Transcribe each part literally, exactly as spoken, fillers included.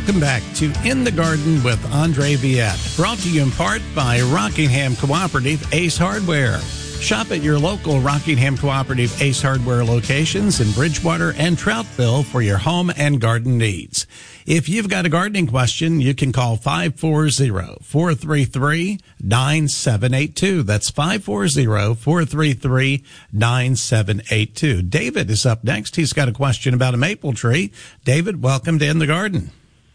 Welcome back to In the Garden with Andre Viette, brought to you in part by Rockingham Cooperative Ace Hardware. Shop at your local Rockingham Cooperative Ace Hardware locations in Bridgewater and Troutville for your home and garden needs. If you've got a gardening question, you can call five four zero, four three three, nine seven eight two. That's five four zero, four three three, nine seven eight two. David is up next. He's got a question about a maple tree. David, welcome to In the Garden.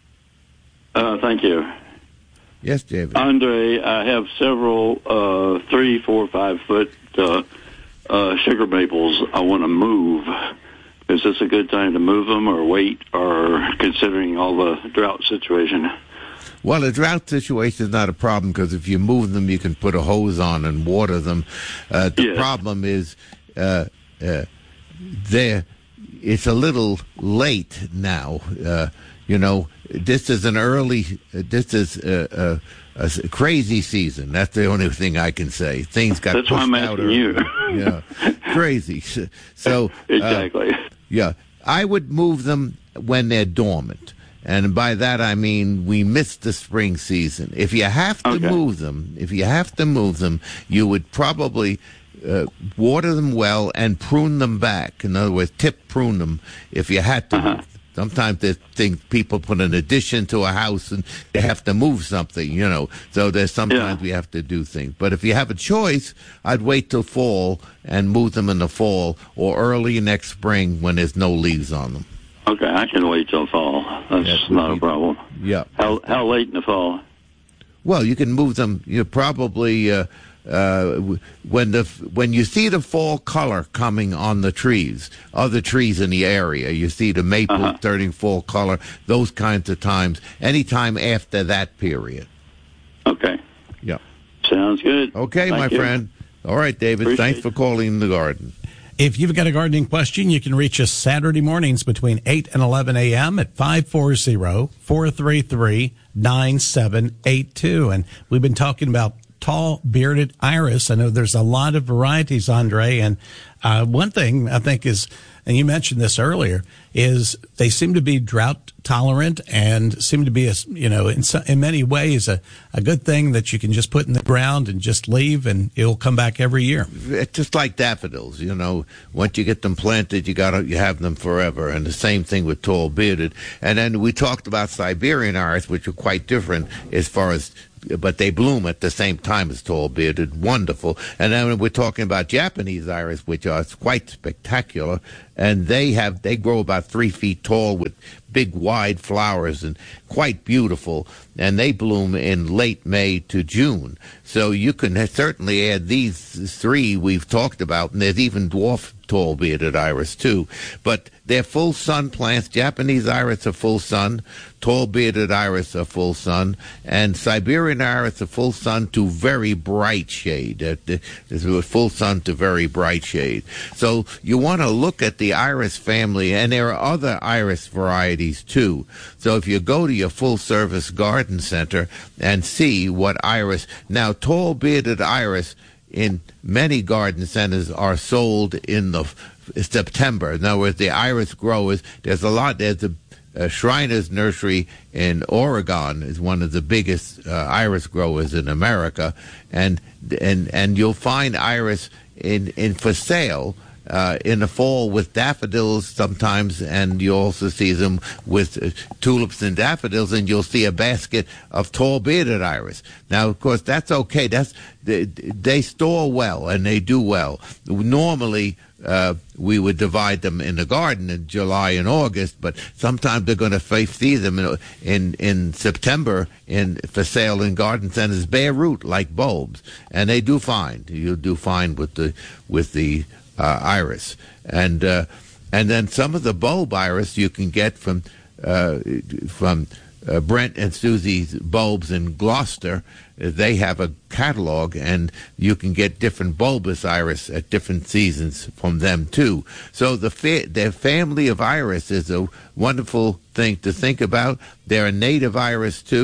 Uh, thank you. Yes, David. Andre, I have several uh, three, four, five foot uh, uh, sugar maples I want to move. Is this a good time to move them or wait, or considering all the drought situation? Well, the drought situation is not a problem because if you move them, you can put a hose on and water them. Uh, the yes. problem is uh, uh, there. It's a little late now. Uh, you know, this is an early. Uh, this is a, a, a crazy season. That's the only thing I can say. Things got That's pushed why I'm out. asking you. Yeah, crazy. So exactly. Uh, yeah, I would move them when they're dormant. And by that, I mean we missed the spring season. If you have to okay. move them, if you have to move them, you would probably uh, water them well and prune them back. In other words, tip prune them if you had to. Uh-huh. Sometimes they think people put an addition to a house and they have to move something, you know. So there's sometimes yeah. we have to do things. But if you have a choice, I'd wait till fall and move them in the fall or early next spring when there's no leaves on them. Okay, I can wait till fall. That's yeah, not be, a problem. Yeah. How how late in the fall? Well, you can move them. You probably uh, uh, when the when you see the fall color coming on the trees, other trees in the area, you see the maple uh-huh. turning fall color. Those kinds of times. Anytime after that period. Okay. Yeah. Sounds good. Okay, Thank my you. friend. All right, David. Appreciate Thanks for calling the garden. If you've got a gardening question, you can reach us Saturday mornings between eight and eleven a.m. at five four zero, four three three, nine seven eight two. And we've been talking about tall bearded iris. I know there's a lot of varieties, Andre. And uh, one thing I think is, and you mentioned this earlier, is they seem to be drought tolerant and seem to be, a, you know, in, so, in many ways a, a good thing that you can just put in the ground and just leave and it'll come back every year. It's just like daffodils, you know. Once you get them planted, you got you have them forever. And the same thing with tall bearded. And then we talked about Siberian iris, which are quite different as far as, but they bloom at the same time as tall bearded. Wonderful. And then we're talking about Japanese iris, which are quite spectacular. And they have they grow about three feet tall with big wide flowers and quite beautiful, and they bloom in late May to June. So you can certainly add these three we've talked about, and there's even dwarf tall bearded iris too. But they're full sun plants. Japanese iris are full sun, tall bearded iris are full sun, and Siberian iris are full sun to very bright shade. There's full sun to very bright shade. So you want to look at the iris family, and there are other iris varieties too. So if you go to your full-service garden center and see what iris, now tall bearded iris in many garden centers are sold in the September. In other words, the iris growers, there's a lot, there's a Uh, Shriner's Nursery in Oregon is one of the biggest uh, iris growers in America, and and and you'll find iris in in for sale uh, in the fall with daffodils sometimes, and you also see them with uh, tulips and daffodils, and you'll see a basket of tall bearded iris. Now, of course, that's okay. That's they, they store well and they do well. Normally, Uh, we would divide them in the garden in July and August, but sometimes they're going to see them in, in in September in for sale in garden centers, bare root like bulbs, and they do fine. You do fine with the with the uh, iris, and uh, and then some of the bulb iris you can get from uh, from. Uh, Brent and Susie's Bulbs in Gloucester. Uh, they have a catalog, and you can get different bulbous iris at different seasons from them too. So the fa- their family of iris is a wonderful thing to think about. They're a native iris too.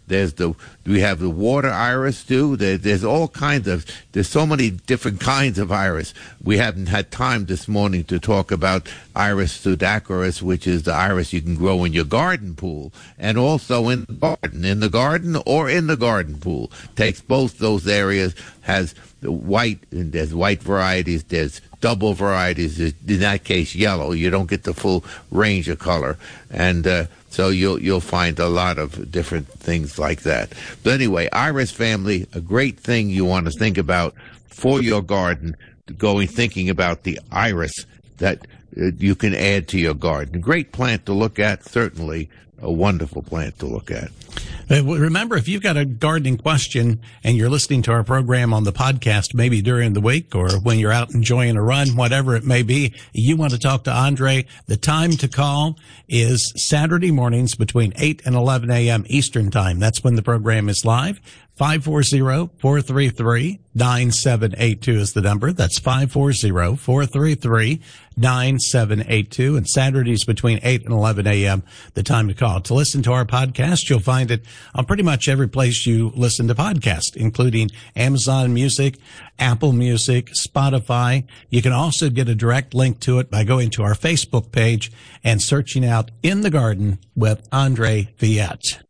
There's the we have the water iris too. There, there's all kinds of there's so many different kinds of iris. We haven't had time this morning to talk about Iris pseudacaris, which is the iris you can grow in your garden pool, and also in the garden, in the garden or in the garden pool. Takes both those areas. Has the white, and there's white varieties. There's double varieties. In that case, yellow. You don't get the full range of color, and uh, so you'll you'll find a lot of different things like that. But anyway, iris family, a great thing you want to think about for your garden. Going thinking about the iris that uh, you can add to your garden. Great plant to look at. Certainly a wonderful plant to look at. Remember, if you've got a gardening question and you're listening to our program on the podcast, maybe during the week or when you're out enjoying a run, whatever it may be, you want to talk to Andre, the time to call is Saturday mornings between eight and eleven a.m. Eastern Time. That's when the program is live. five four zero, four three three, nine seven eight two is the number. That's five four zero, four three three, nine seven eight two. And Saturdays between eight and eleven a.m., the time to call. To listen to our podcast, you'll find it on pretty much every place you listen to podcasts, including Amazon Music, Apple Music, Spotify. You can also get a direct link to it by going to our Facebook page and searching out In the Garden with Andre Viette.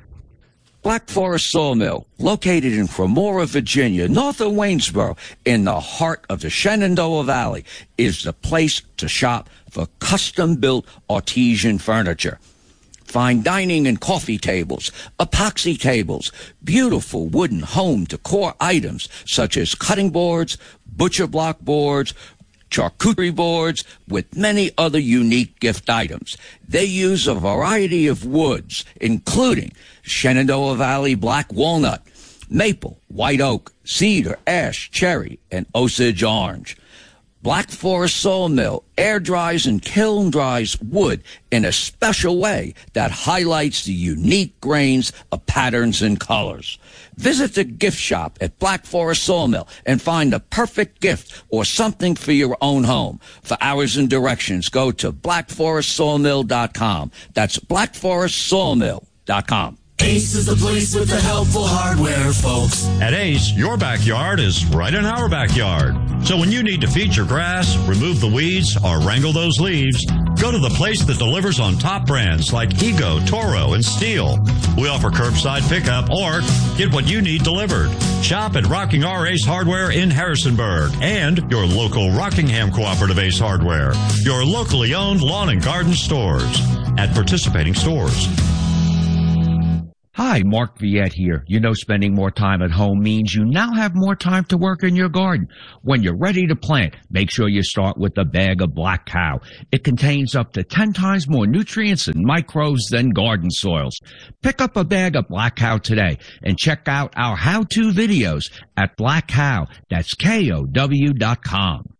Black Forest Sawmill, located in Cremora, Virginia, north of Waynesboro, in the heart of the Shenandoah Valley, is the place to shop for custom-built artesian furniture. Fine dining and coffee tables, epoxy tables, beautiful wooden home decor items such as cutting boards, butcher block boards, charcuterie boards, with many other unique gift items. They use a variety of woods, including Shenandoah Valley black walnut, maple, white oak, cedar, ash, cherry, and Osage orange. Black Forest Sawmill air dries and kiln dries wood in a special way that highlights the unique grains of patterns and colors. Visit the gift shop at Black Forest Sawmill and find the perfect gift or something for your own home. For hours and directions, go to black forest sawmill dot com. That's black forest sawmill dot com. Ace is the place with the helpful hardware, folks. At Ace, your backyard is right in our backyard. So when you need to feed your grass, remove the weeds, or wrangle those leaves, go to the place that delivers on top brands like Ego, Toro, and Steel. We offer curbside pickup or get what you need delivered. Shop at Rocking R Ace Hardware in Harrisonburg and your local Rockingham Cooperative Ace Hardware, your locally owned lawn and garden stores at participating stores. Hi, Mark Viette here. You know, spending more time at home means you now have more time to work in your garden. When you're ready to plant, make sure you start with a bag of Black Cow. It contains up to ten times more nutrients and microbes than garden soils. Pick up a bag of Black Cow today and check out our how-to videos at Black Cow. That's K O W dot com.